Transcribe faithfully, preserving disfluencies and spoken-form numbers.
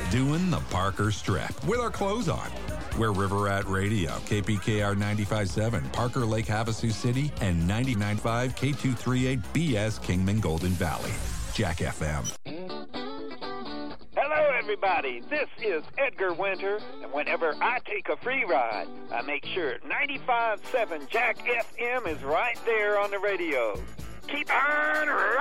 doing the Parker Strip with our clothes on. We're River Rat Radio, K P K R ninety-five point seven, Parker Lake, Havasu City, and ninety-nine point five K two thirty-eight B S Kingman Golden Valley. Jack F M. Hello, everybody. This is Edgar Winter, and whenever I take a free ride, I make sure ninety-five point seven Jack F M is right there on the radio. Keep on